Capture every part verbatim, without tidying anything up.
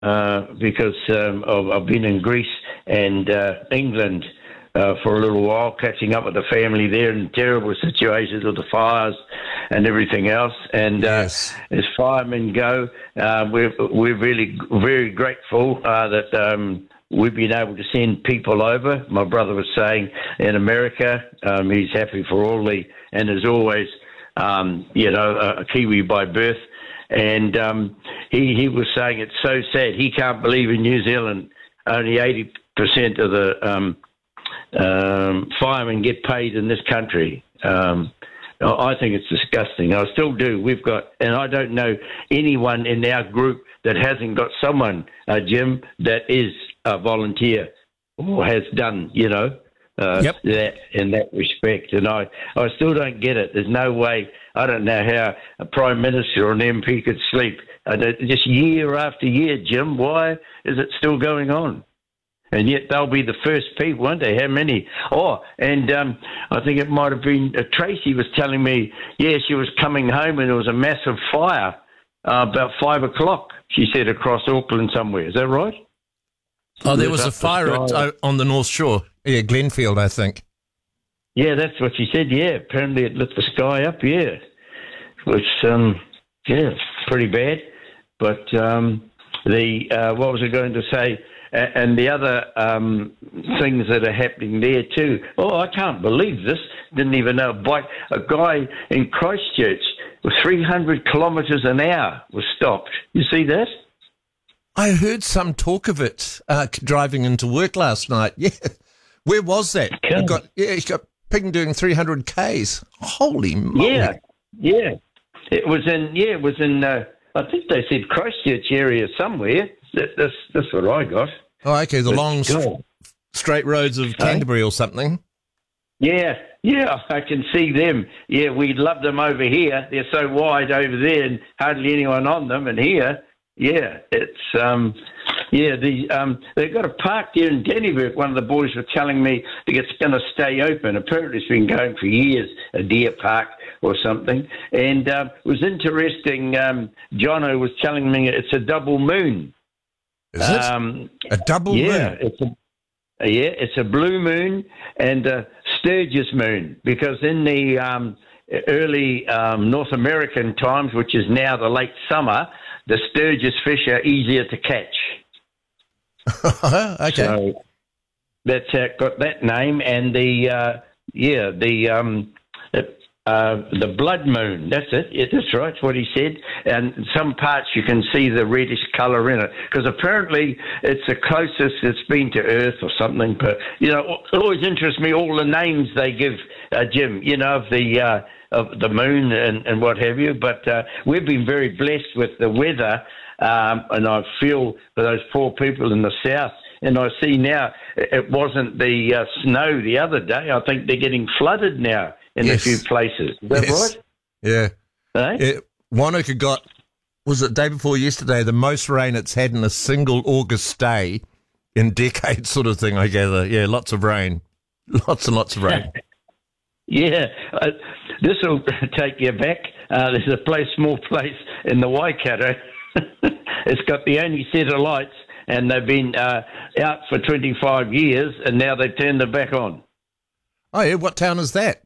uh, because um, I've, I've been in Greece and uh, England uh, for a little while, catching up with the family there in terrible situations with the fires and everything else. And uh, Yes. as firemen go, uh, we're we're really very grateful uh, that. Um, We've been able to send people over. My brother was saying in America, um, he's happy for all the, and as always, um, you know, a, a Kiwi by birth. And um, he, he was saying it's so sad. He can't believe in New Zealand only eighty percent of the um, um, firemen get paid in this country. Um, I think it's disgusting. I still do. We've got, and I don't know anyone in our group that hasn't got someone, uh, Jim, that is a volunteer or has done, you know, uh, Yep. that in that respect. And I, I still don't get it. There's no way. I don't know how a Prime Minister or an M P could sleep. And it, just year after year, Jim, why is it still going on? And yet they'll be the first people, won't they? How many? Oh, and um, I think it might have been, uh, Tracy was telling me, yeah, she was coming home and there was a massive fire uh, about five o'clock, she said, across Auckland somewhere. Is that right? Oh, there It was was a up the fire at, sky. uh, on the North Shore. Yeah, Glenfield, I think. Yeah, that's what she said, yeah. Apparently it lit the sky up, yeah. Which, um, yeah, pretty bad. But um, the, uh, what was I going to say? A- And the other um, things that are happening there too. Oh, I can't believe this. Didn't even know. A bike, a guy in Christchurch with three hundred kilometres an hour was stopped. You see that? I heard some talk of it uh, driving into work last night. Yeah. Where was that? Okay. You got, yeah, you got ping doing three hundred Ks. Holy moly. Yeah, yeah. It was in. Yeah, it was in. Uh, I think they said Christchurch area somewhere. That, that's that's what I got. Oh, okay, the But long God. st- straight roads of Canterbury or something. Yeah, yeah, I can see them. Yeah, we love them over here. They're so wide over there and hardly anyone on them. And here, yeah, it's, um, yeah, the um, they've got a park there in Dennyburg. One of the boys was telling me that it's going to stay open. Apparently it's been going for years, a deer park or something. And uh, it was interesting. Um, Jono was telling me it's a double moon. Is it? Um, A double yeah, moon? it's a yeah, it's a blue moon and a Sturgis moon, because in the um, early um, North American times, which is now the late summer, the Sturgis fish are easier to catch. okay. So that's how it got that name. And the uh, yeah, the um, uh, the blood moon. That's it. Yeah, that's right. That's what he said. And in some parts you can see the reddish colour in it, because apparently it's the closest it's been to Earth or something. But you know, it always interests me all the names they give, uh, Jim. You know, of the uh, of the moon and, and what have you. But uh, we've been very blessed with the weather, um, and I feel for those poor people in the south. And I see now it wasn't the uh, snow the other day. I think they're getting flooded now in Yes. a few places. Is that Yes. right? Yeah. Eh? yeah. Wanaka got, was it day before yesterday, the most rain it's had in a single August day in decades, sort of thing, I gather. Yeah, lots of rain. Lots and lots of rain. Yeah. Uh, this will take you back. Uh, there's a place, small place in the Waikato. It's got the only set of lights, and they've been uh, out for twenty-five years, and now they've turned them back on. Oh, yeah, what town is that?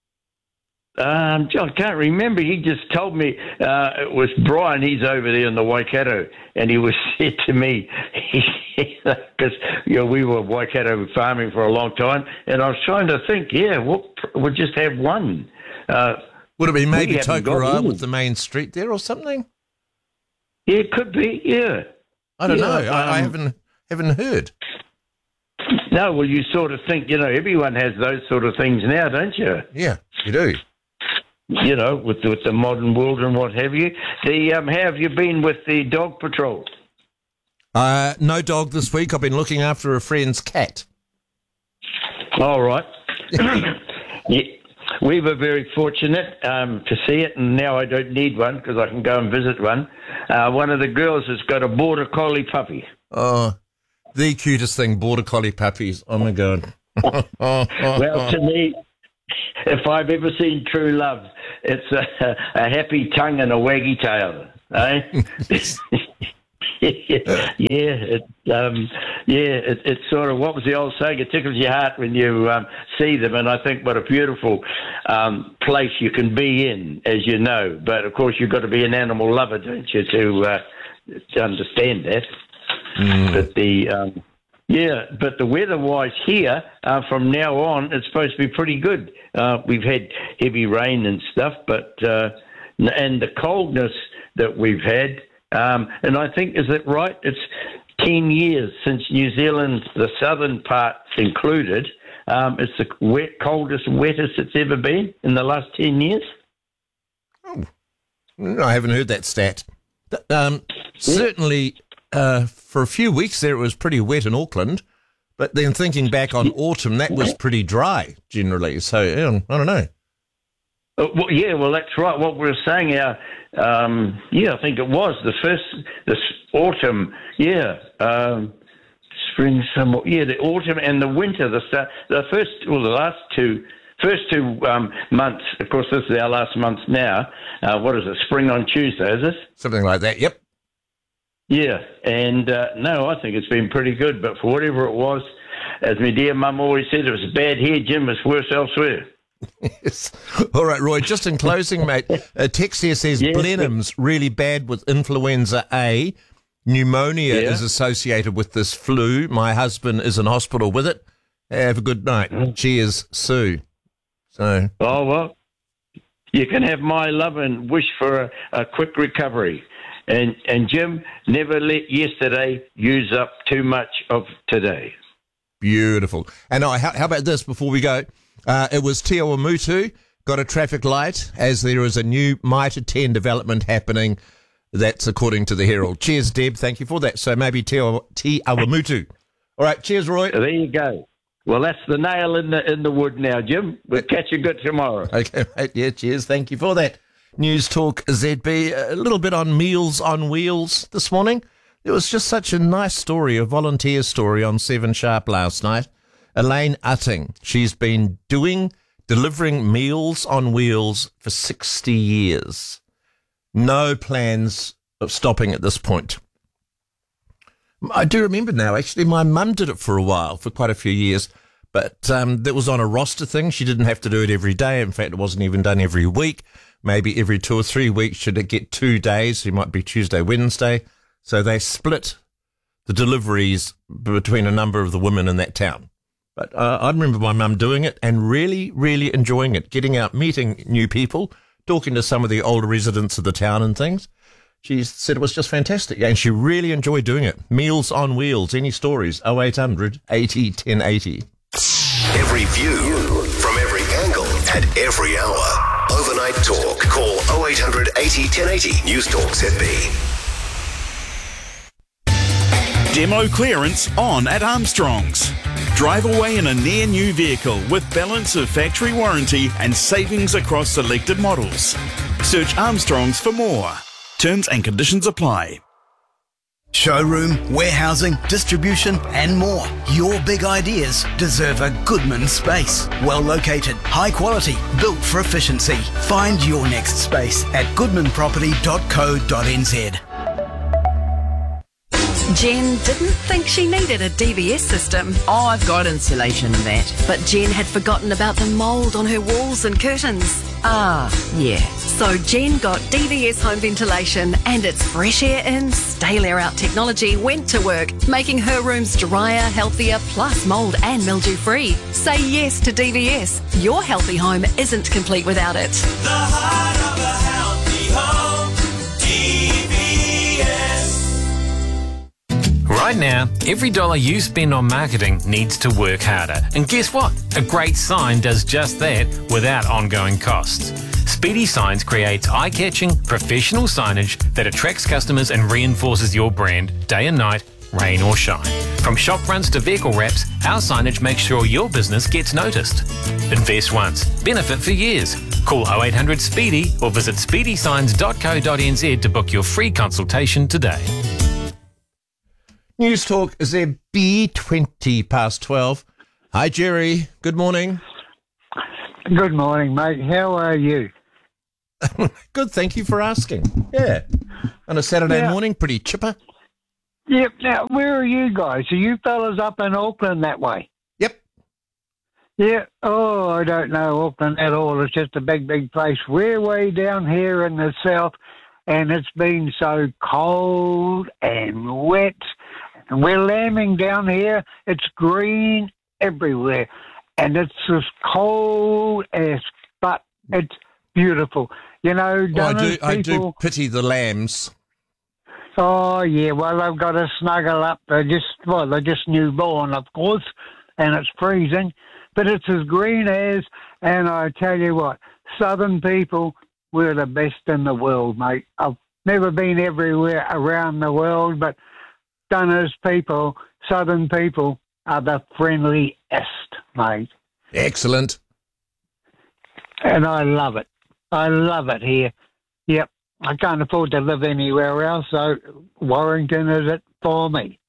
Um, I can't remember. He just told me uh, it was Brian. He's over there in the Waikato, and he was said to me, because you know we were Waikato farming for a long time, and I was trying to think, yeah, we'll, we'll just have one. Uh, Would it be maybe we haven't got Tokoroa one. with the main street there or something? Yeah, it could be. Yeah. I don't Yeah, know. I, I um, haven't haven't heard. No, well, you sort of think, you know, everyone has those sort of things now, don't you? Yeah, you do. You know, with with the modern world and what have you. The um, how have you been with the dog patrol? Uh, no dog this week. I've been looking after a friend's cat. All right. Yeah, we were very fortunate um, to see it, and now I don't need one because I can go and visit one. Uh, one of the girls has got a border collie puppy. Oh, the cutest thing, border collie puppies. Oh, my God. Well, to me, if I've ever seen true love, it's a, a happy tongue and a waggy tail, eh? yeah, it, um, yeah, it, it's sort of, what was the old saying? It tickles your heart when you um, see them, and I think what a beautiful um, place you can be in, as you know. But of course, you've got to be an animal lover, don't you, to uh, to understand that. Mm. But the um, yeah, but the weather-wise here, uh, from now on, it's supposed to be pretty good. Uh, we've had heavy rain and stuff, but uh, and the coldness that we've had. Um, and I think, is that right? It's ten years since New Zealand, the southern part included, um, it's the wet, coldest, wettest it's ever been in the last ten years. Oh, I haven't heard that stat. Um, yeah. Certainly, uh, for a few weeks there, it was pretty wet in Auckland. But then thinking back on autumn, that was pretty dry generally. So, yeah, I don't know. Uh, well, yeah, well, that's right. What we were saying, our, um, yeah, I think it was the first, this autumn, yeah, um, spring, summer, yeah, the autumn and the winter, the start, the first, well, the last two, first two um, months. Of course, this is our last month now. Uh, what is it? Spring on Tuesday, is it? Something like that. Yep. Yeah, and uh, no, I think it's been pretty good. But for whatever it was, as my dear mum always said, it was bad here, Jim. It's worse elsewhere. Yes. All right, Roy, just in closing, mate, a text here says yes, Blenheim's really bad with influenza A. Pneumonia yeah. is associated with this flu. My husband is in hospital with it. Have a good night. Mm. Cheers, Sue. So. Oh, well, you can have my love and wish for a, a quick recovery. And, and Jim, never let yesterday use up too much of today. Beautiful. And oh, how, how about this before we go? Uh, it was Te Awamutu, got a traffic light, as there is a new Mitre ten development happening. That's according to the Herald. Cheers, Deb. Thank you for that. So maybe Te Awamutu. All right. Cheers, Roy. There you go. Well, that's the nail in the in the wood now, Jim. We'll catch you good tomorrow. Okay, mate. Yeah, cheers. Thank you for that. News Talk Z B. A little bit on Meals on Wheels this morning. There was just such a nice story, a volunteer story on Seven Sharp last night. Elaine Utting, she's been doing, delivering Meals on Wheels for sixty years. No plans of stopping at this point. I do remember now, actually, my mum did it for a while, for quite a few years, but um, that was on a roster thing. She didn't have to do it every day. In fact, it wasn't even done every week. Maybe every two or three weeks, should it get two days? It might be Tuesday, Wednesday. So they split the deliveries between a number of the women in that town. But uh, I remember my mum doing it and really, really enjoying it, getting out, meeting new people, talking to some of the older residents of the town and things. She said it was just fantastic, and she really enjoyed doing it. Meals on Wheels. Any stories? oh eight hundred eighty ten eighty. Every view from every angle at every hour. Overnight Talk. Call oh eight hundred eighty ten eighty. News Talk Z B. Demo clearance on at Armstrong's. Drive away in a near-new vehicle with balance of factory warranty and savings across selected models. Search Armstrong's for more. Terms and conditions apply. Showroom, warehousing, distribution and more. Your big ideas deserve a Goodman space. Well located, high quality, built for efficiency. Find your next space at goodman property dot co dot n z. Jen didn't think she needed a D V S system. Oh, I've got insulation and that. But Jen had forgotten about the mould on her walls and curtains. Ah, yeah. So Jen got D V S home ventilation, and its fresh air in, stale air out technology went to work, making her rooms drier, healthier, plus mould and mildew free. Say yes to D V S. Your healthy home isn't complete without it. The heart of a healthy home, D V S. Right now, every dollar you spend on marketing needs to work harder. And guess what? A great sign does just that without ongoing costs. Speedy Signs creates eye-catching, professional signage that attracts customers and reinforces your brand day and night, rain or shine. From shop fronts to vehicle wraps, our signage makes sure your business gets noticed. Invest once, benefit for years. Call oh eight hundred SPEEDY or visit speedy signs dot co dot n z to book your free consultation today. News Talk Z B, twenty past twelve. Hi, Jerry. Good morning. Good morning, mate. How are you? Good, thank you for asking. Yeah. On a Saturday yeah. morning, pretty chipper. Yep. Now, where are you guys? Are you fellas up in Auckland that way? Yep. Yeah. Oh, I don't know Auckland at all. It's just a big, big place. We're way down here in the south, and it's been so cold and wet. And we're lambing down here. It's green everywhere, and it's as cold as, but it's beautiful. You know, Oh, I Dunners do. I do people. pity the lambs. Oh yeah, well they've got to snuggle up. They're just well, they're just newborn, of course, and it's freezing, but it's as green as. And I tell you what, Southern people, we're the best in the world, mate. I've never been everywhere around the world, but Dunners people, Southern people, are the friendliest, mate. Excellent. And I love it. I love it here. Yep. I can't afford to live anywhere else, so Warrington is it for me.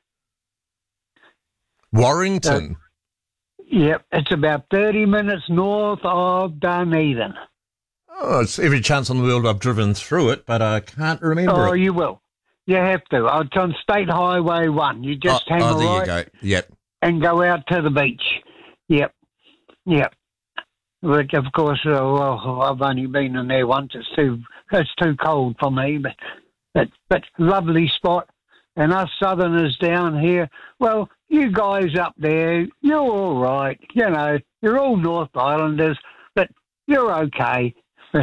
Warrington. So, yep. It's about thirty minutes north of Dunedin. Oh, it's every chance in the world I've driven through it, but I can't remember Oh, it. you will. You have to. Oh, it's on State Highway one. You just oh, hang oh, a there right you go. Yep. and go out to the beach. Yep. Yep. But of course, uh, well, I've only been in there once. It's too, it's too cold for me. But, but, but lovely spot. And us Southerners down here, well, you guys up there, you're all right. You know, you're all North Islanders, but you're okay.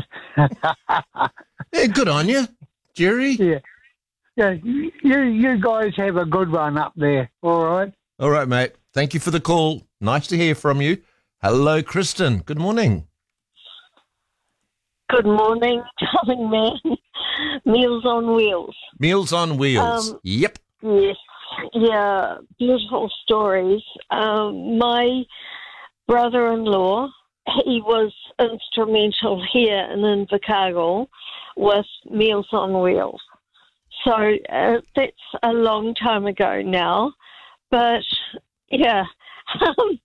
Yeah, good on you, Jerry. Yeah, yeah. You, you guys have a good one up there. All right. All right, mate. Thank you for the call. Nice to hear from you. Hello, Kristen. Good morning. Good morning, darling man. Meals on Wheels. Meals on Wheels. Um, Yep. Yes. Yeah, beautiful stories. Um, my brother-in-law, he was instrumental here in Invercargill with Meals on Wheels. So uh, that's a long time ago now. But, yeah, um,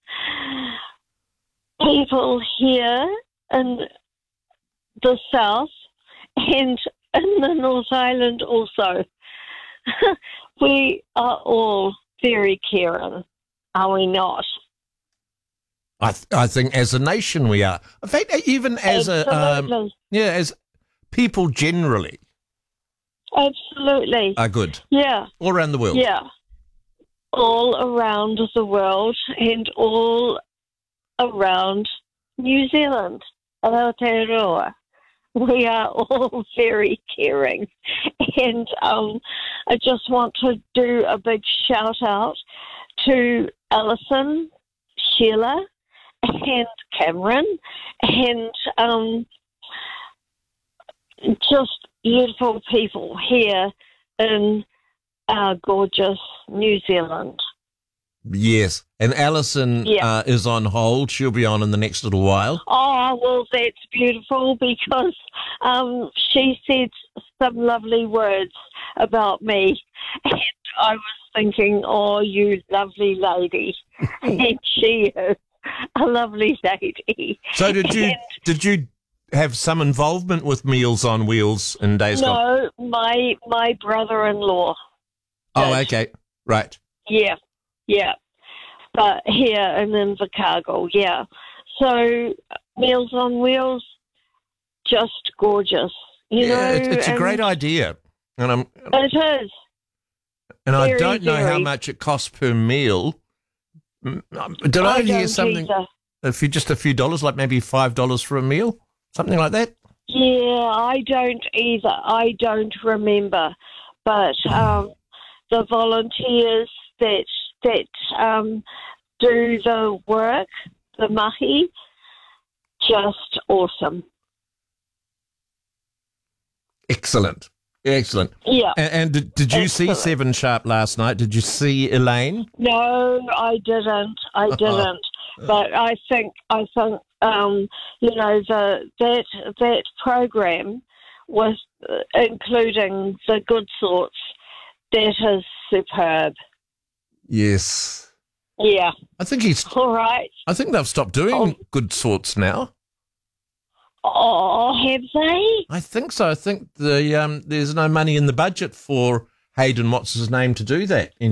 people here in the south and in the North Island also, we are all very caring, are we not? I th- I think as a nation we are. In fact, even as a um, Absolutely. yeah, as people generally Absolutely. are good Yeah. all around the world. Yeah. All around the world and all around New Zealand, Aotearoa. We are all very caring. And um, I just want to do a big shout out to Alison, Sheila, and Cameron, and um, just beautiful people here in our gorgeous New Zealand. Yes, and Alison Yeah. uh, is on hold. She'll be on in the next little while. Oh, well, that's beautiful because um, she said some lovely words about me. And I was thinking, oh, you lovely lady. And she is a lovely lady. So did you And did you have some involvement with Meals on Wheels in days gone? no, my, my brother-in-law. Oh, did. okay, right. Yeah, yeah. But here in Invercargill, yeah. So Meals on Wheels, just gorgeous. You yeah, know, it's, it's a and great idea, and I'm It is. and I very, don't know how very. much it costs per meal. Mm, um, Did I, I hear don't something? either. A few, just a few dollars, like maybe five dollars for a meal, something like that. Yeah, I don't either. I don't remember. But um, the volunteers that that um, do the work, the mahi, just awesome. Excellent, excellent. Yeah. And, and did, did you see Excellent. Seven Sharp last night? Did you see Elaine? No, I didn't. I didn't. But I think I think um, you know the that that program with uh, including the good sorts. That is superb. Yes. Yeah. I think he's. All right. I think they've stopped doing Oh. good sorts now. Oh, have they? I think so. I think the um, there's no money in the budget for Hayden, what's his name, to do that.